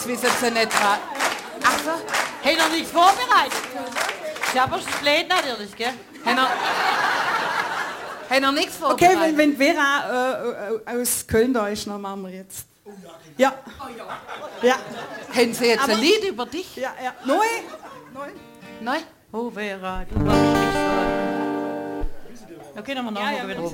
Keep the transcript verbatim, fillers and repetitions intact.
Das wissen Sie nicht dran. Ach so. Hey, noch nichts vorbereitet. Ich habe es spät natürlich, gell? Haben wir, haben wir nichts Okay, vorbereitet? wenn, wenn Vera äh, aus Köln da ist, dann machen wir jetzt. Ja. Ja. Haben Sie jetzt Aber- ein Lied über dich? Ja, ja. Neu? Neu? Nein? Oh, Vera, du machst mich so. Okay, dann mal nachgucken, Ja, ja. wieder.